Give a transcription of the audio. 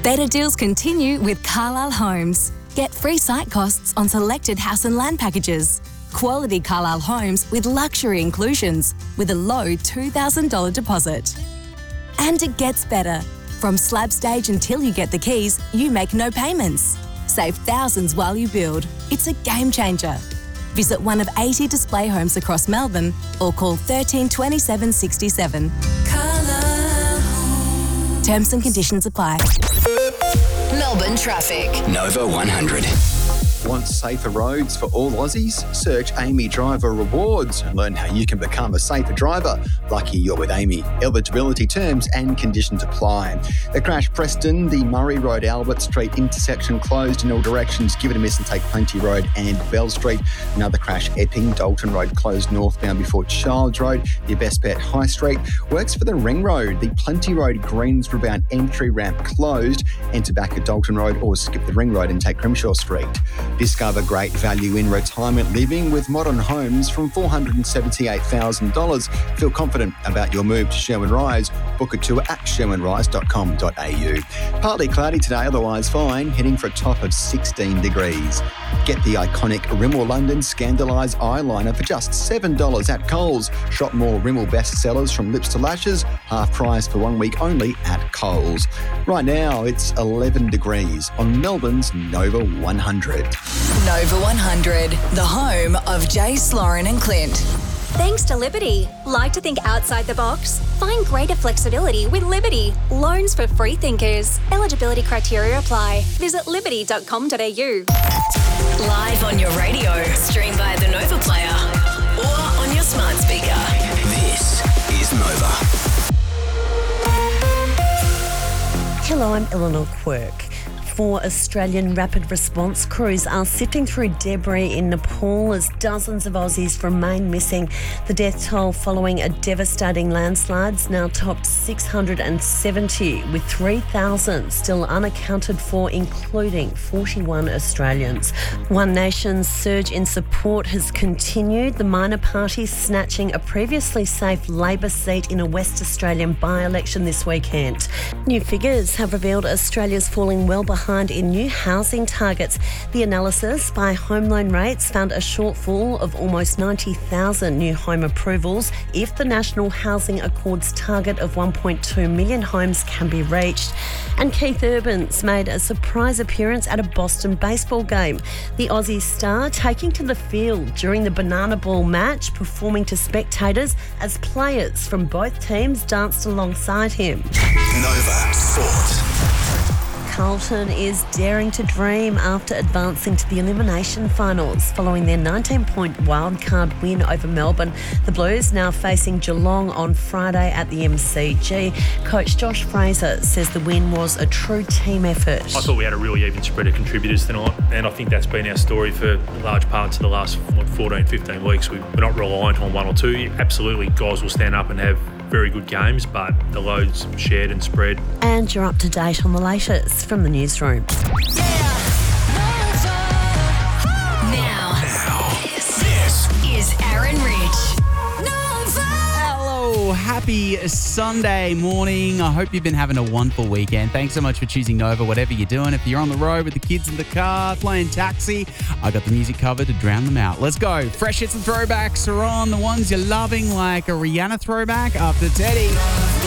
Better deals continue with Carlisle Homes. Get free site costs on selected house and land packages. Quality Carlisle Homes with luxury inclusions with a low $2,000 deposit. And it gets better. From slab stage until you get the keys, you make no payments. Save thousands while you build. It's a game changer. Visit one of 80 display homes across Melbourne or call 13 27 67. Terms and conditions apply. Melbourne traffic. Nova 100. Want safer roads for all Aussies? Search Amy Driver Rewards and learn how you can become a safer driver. Lucky you're with Amy. Eligibility terms and conditions apply. The crash Preston, the Murray Road Albert Street intersection closed in all directions. Give it a miss and take Plenty Road and Bell Street. Another crash Epping, Dalton Road closed northbound before Childs Road. Your best bet High Street. Works for the Ring Road. The Plenty Road Greensborough entry ramp closed. Enter back at Dalton Road or skip the Ring Road and take Grimshaw Street. Discover great value in retirement living with modern homes from $478,000. Feel confident about your move to Sherwin Rise. Book a tour at sherwinrise.com.au. Partly cloudy today, otherwise fine, heading for a top of 16 degrees. Get the iconic Rimmel London Scandalise eyeliner for just $7 at Coles. Shop more Rimmel bestsellers from lips to lashes, half price for 1 week only at Coles. Right now, it's 11 degrees on Melbourne's Nova 100. Nova 100, the home of Jace, Lauren and Clint. Thanks to Liberty. Like to think outside the box? Find greater flexibility with Liberty. Loans for free thinkers. Eligibility criteria apply. Visit liberty.com.au. Live on your radio, stream via the Nova Player or on your smart speaker. This is Nova. Hello, I'm Eleanor Quirk. 4 Australian rapid response crews are sifting through debris in Nepal as dozens of Aussies remain missing. The death toll following a devastating landslide's now topped 670, with 3,000 still unaccounted for, including 41 Australians. One Nation's surge in support has continued, the minor party snatching a previously safe Labor seat in a West Australian by-election this weekend. New figures have revealed Australia's falling well behind in new housing targets. The analysis by Home Loan Rates found a shortfall of almost 90,000 new home approvals if the National Housing Accord's target of 1.2 million homes can be reached. And Keith Urban's made a surprise appearance at a Boston baseball game. The Aussie star taking to the field during the Banana Ball match, performing to spectators as players from both teams danced alongside him. Nova Sport. Carlton is daring to dream after advancing to the elimination finals following their 19-point wildcard win over Melbourne. The Blues now facing Geelong on Friday at the MCG. Coach Josh Fraser says the win was a true team effort. I thought we had a really even spread of contributors tonight, and I think that's been our story for large parts of the last 14, 15 weeks. We're not reliant on one or two. Absolutely, guys will stand up and have very good games, but the load's shared and spread. And you're up to date on the latest from the newsroom. Now, this is Aaron Rich. Hello, happy Sunday morning. I hope you've been having a wonderful weekend. Thanks so much for choosing Nova, whatever you're doing. If you're on the road with the kids in the car, playing taxi, I got the music covered to drown them out. Let's go. Fresh hits and throwbacks are on. The ones you're loving, like a Rihanna throwback after Teddy.